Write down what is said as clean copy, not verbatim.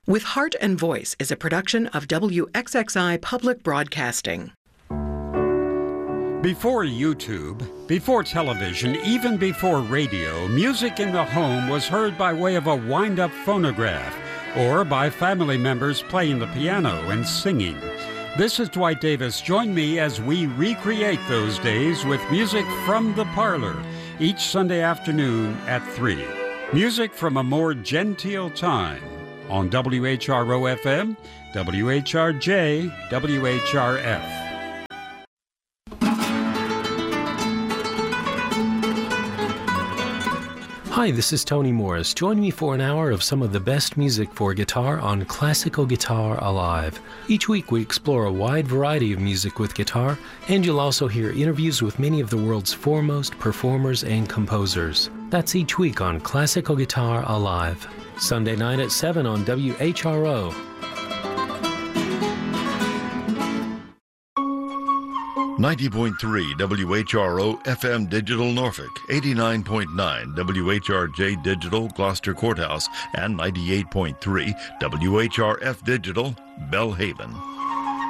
With Heart and Voice is a production of WXXI Public Broadcasting. Before YouTube, before television, even before radio, music in the home was heard by way of a wind-up phonograph or by family members playing the piano and singing. This is Dwight Davis. Join me as we recreate those days with music from the parlor each Sunday afternoon at 3. Music from a more genteel time on WHRO-FM, WHRJ, WHRF. Hi, this is Tony Morris. Join me for an hour of some of the best music for guitar on Classical Guitar Alive. Each week we explore a wide variety of music with guitar, and you'll also hear interviews with many of the world's foremost performers and composers. That's each week on Classical Guitar Alive. Sunday night at 7 on WHRO. 90.3 WHRO FM Digital Norfolk, 89.9 WHRJ Digital Gloucester Courthouse, and 98.3 WHRF Digital Bellhaven.